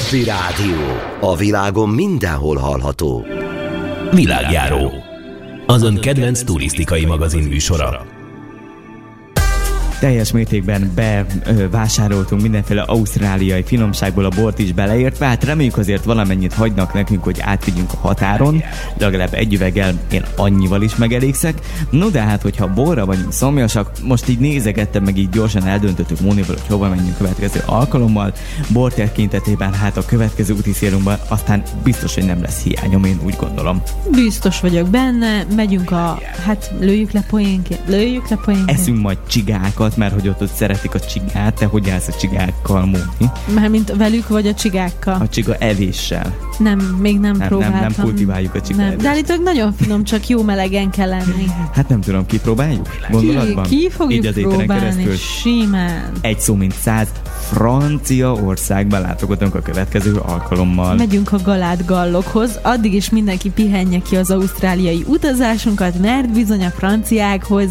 Hobby Rádió. A világon mindenhol hallható. Világjáró. Az ön kedvenc turisztikai magazin műsora. Teljes mértékben bevásároltunk mindenféle ausztráliai finomságból, a bort is beleértve. Hát reméljük azért valamennyit hagynak nekünk, hogy átvigyünk a határon. Legalább egy üveggel én annyival is megelégszek. No de hát, hogyha borra vagyunk szomjasak, most így nézegettem, meg így gyorsan eldöntöttük Mónival, hogy hova menjünk következő alkalommal. Bor tekintetében hát a következő úti célunkban aztán biztos, hogy nem lesz hiányom, én úgy gondolom. Biztos vagyok benne, megyünk lőjük le poénként. Eszünk majd csigákat, mert hogy ott szeretik a csigát. Te hogy állsz a csigákkal, Móni? Mármint velük vagy a csigákkal? A csiga evéssel. Nem, még nem próbáltam. Nem kultiváljuk a csiga evést. De állítólag nagyon finom, csak jó melegen kell lenni. Hát nem tudom, kipróbáljuk? Gondolatban? Ki fogjuk próbálni, simán. Egy szó mint 100, Franciaországba látogatunk a következő alkalommal. Megyünk a Galát Gallokhoz, addig is mindenki pihenje ki az ausztráliai utazásunkat, mert bizony a franciákhoz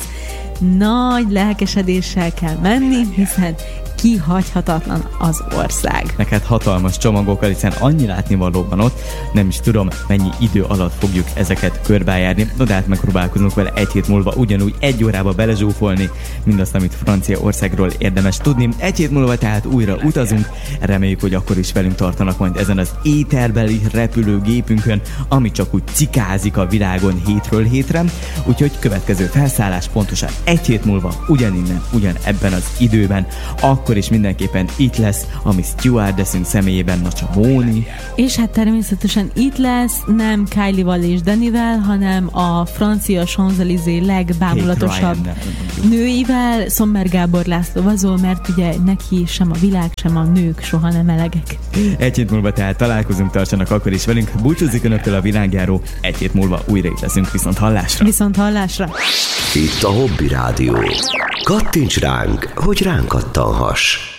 nagy lelkesedéssel kell menni, hiszen kihagyhatatlan az ország. Neked hatalmas csomagokkal, hiszen annyi látnivaló van ott, nem is tudom, mennyi idő alatt fogjuk ezeket körbejárni. No, de hát megpróbálkozunk vele egy hét múlva ugyanúgy 1 órába belezsúfolni mindazt, amit Franciaországról érdemes tudni. 1 hét múlva tehát újra utazunk, reméljük, hogy akkor is velünk tartanak majd ezen az éterbeli repülőgépünkön, ami csak úgy cikázik a világon hétről hétre. Úgyhogy következő felszállás pontosan 1 hét múlva ugyaninnen, ugyanebben az időben, akkor is mindenképpen itt lesz a mi stewardessünk személyében, Nacsa Móni. És hát természetesen itt lesz nem Kylie-val és Danivel, hanem a francia Champs-Élysées legbámulatosabb nőivel, Sommer Gábor László Vazol, mert ugye neki sem a világ, sem a nők soha nem elegek. 1 hét múlva tehát találkozunk, tartsanak akkor is velünk. Búcsúzik önöktől a világjáró, 1 hét múlva újra itt leszünk, viszont hallásra. Viszont hallásra. Itt a Hobby Rádió. Kattints ránk, hogy ránk kattanhass.